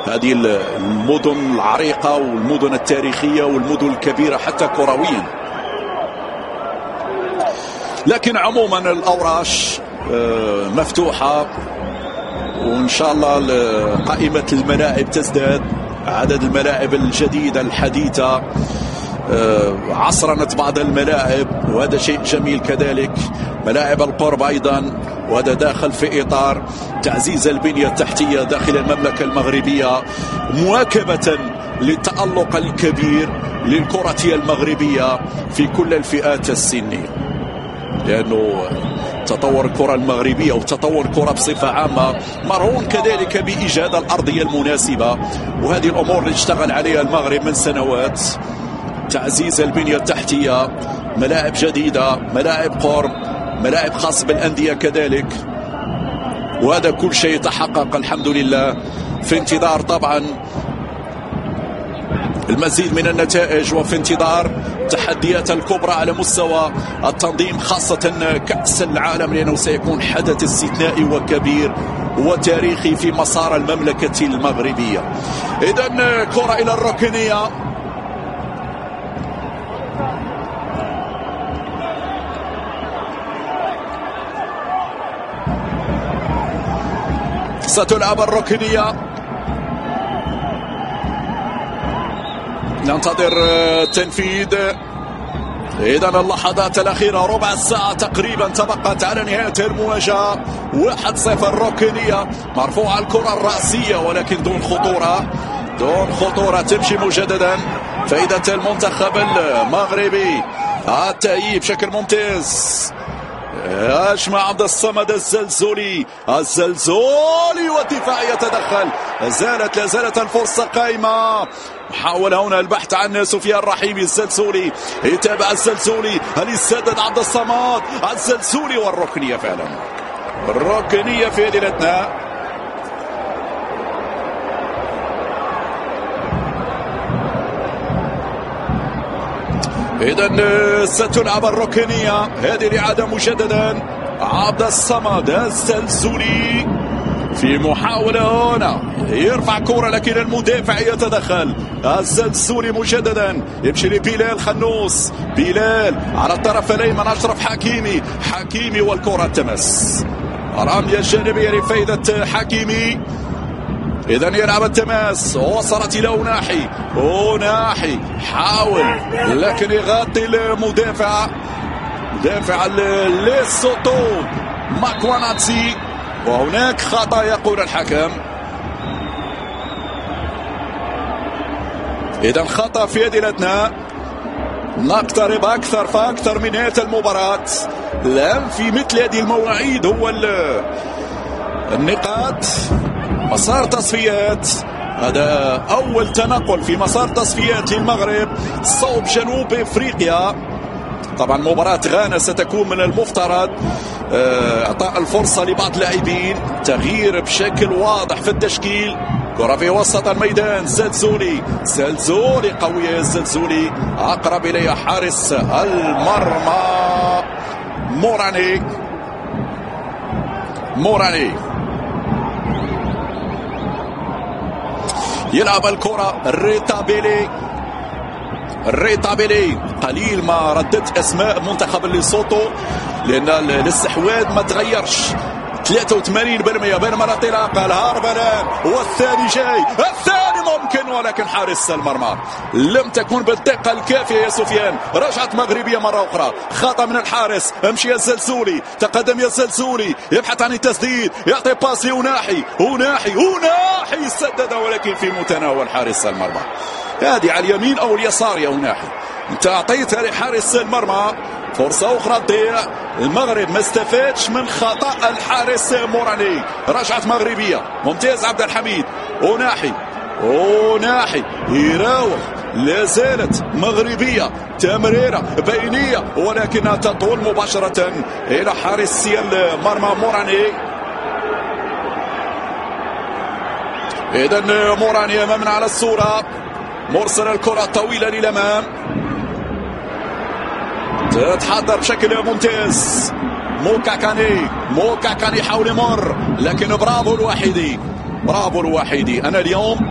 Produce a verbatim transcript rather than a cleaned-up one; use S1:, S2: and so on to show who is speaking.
S1: هذه المدن العريقة والمدن التاريخية والمدن الكبيرة حتى كرويا. لكن عموما الأوراش مفتوحة، وإن شاء الله قائمة الملاعب تزداد، عدد الملاعب الجديدة الحديثة، عصرنت بعض الملاعب وهذا شيء جميل كذلك. ملاعب القرب أيضا، وهذا داخل في إطار تعزيز البنية التحتية داخل المملكة المغربية، مواكبة للتألق الكبير للكرة المغربية في كل الفئات السنية، لأنه تطور الكرة المغربية وتطور الكرة بصفة عامة مرهون كذلك بإيجاد الأرضية المناسبة، وهذه الأمور اللي اشتغل عليها المغرب من سنوات. تعزيز البنية التحتية، ملاعب جديدة، ملاعب قرب، ملاعب خاص بالأندية كذلك، وهذا كل شيء تحقق الحمد لله في انتظار طبعا المزيد من النتائج، وفي انتظار التحديات الكبرى على مستوى التنظيم، خاصة كأس العالم، لأنه سيكون حدث استثنائي وكبير وتاريخي في مسار المملكة المغربية. إذن كرة إلى الركنية، ستلعب الركنية. ننتظر التنفيذ. إذن اللحظات الأخيرة، ربع ساعة تقريبا تبقت على نهاية المواجهة. واحد صفر ركنية، مرفوعة الكرة الرأسية ولكن دون خطورة، دون خطورة. تمشي مجددا فائدة المنتخب المغربي، التأييد بشكل ممتاز. أجمع عبد الصمد الزلزولي، الزلزولي والدفاع يتدخل. زالت لا زالت الفرصة قائمة. حاول هنا البحث عن سفيان الرحيمي. الزلزولي يتابع، الزلزولي هل يسدد عبد الصمد؟ الزلزولي والركنية فعلا، الركنية في هذه الأثناء. إذن ستلعب الركنية، هذه الإعادة مجددا. عبد الصمد الزلزولي في محاولة هنا يرفع كرة لكن المدافع يتدخل. الزلزولي مجددا يمشي لبلال خنوس، بلال على الطرف الأيمن، أشرف حكيمي، حكيمي والكرة تمس. رمية جانبية لفائدة حكيمي. إذن يلعب التماس، وصلت إلى أوناحي، أوناحي حاول لكن يغطي المدافع، مدافع ليسوتو ماكواناتسي، وهناك خطأ يقول الحكم. إذن خطأ في هذه الأثناء. نقترب أكثر فأكثر من نهاية المباراة. الآن في مثل هذه المواعيد هو النقاط، مسار تصفيات، هذا أول تنقل في مسار تصفيات للمغرب صوب جنوب إفريقيا. طبعا مباراة غانا ستكون من المفترض إعطاء الفرصة لبعض اللاعبين، تغيير بشكل واضح في التشكيل. كرة في وسط الميدان، زلزولي، زلزولي قوية، الزلزولي أقرب إليها حارس المرمى موراني، موراني يلعب الكرة. ريتابيلي، ريتابيلي قليل ما ردت اسماء منتخب ليسوتو لان الاستحواذ ما تغيرش، ثلاثة وثمانين بالمئة بينما الانطلاقه الهاربلان والثاني جاي، الثاني ممكن ولكن حارس المرمى لم تكن بالدقه الكافيه. يا سفيان رجعت مغربيه مره اخرى، خطا من الحارس. امشي الزلزولي، تقدم يا الزلزولي، يبحث عن التسديد، يعطي باس لأوناحي، أوناحي أوناحي سدد ولكن في متناول حارس المرمى. هذه على اليمين او اليسار يا أوناحي، انت اعطيتها لحارس المرمى، فرصه اخرى تضيع. المغرب ما استفادش من خطا الحارس موراني. رجعت مغربيه ممتاز. عبد الحميد، أوناحي، أوناحي يراوغ، لا زالت مغربيه، تمريره بينيه ولكنها تطول مباشره الى حارس المرمى موراني. اذا موراني امامنا على الصوره، مرسل الكره طويله للامام، تتحضر بشكل ممتاز. موكاكاني، موكاكاني يحاول يمر لكن برافو الوحيدي، برافو الوحيدي. انا اليوم